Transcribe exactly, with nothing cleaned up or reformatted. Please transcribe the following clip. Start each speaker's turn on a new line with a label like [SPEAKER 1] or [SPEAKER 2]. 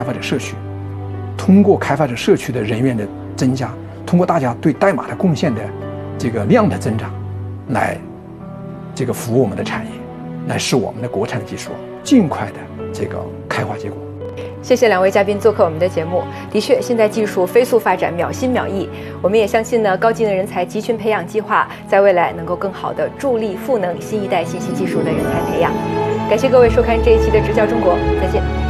[SPEAKER 1] 发者社区，通过开发者社区的人员的增加，通过大家对代码的贡献的这个量的增长，来这个服务我们的产业，来使我们的国产技术尽快的这个开花结果。
[SPEAKER 2] 谢谢两位嘉宾做客我们的节目。的确，现在技术飞速发展，秒新秒异。我们也相信呢，高技能人才集群培养计划在未来能够更好的助力赋能新一代信息技术的人才培养。感谢各位收看这一期的直角中国，再见。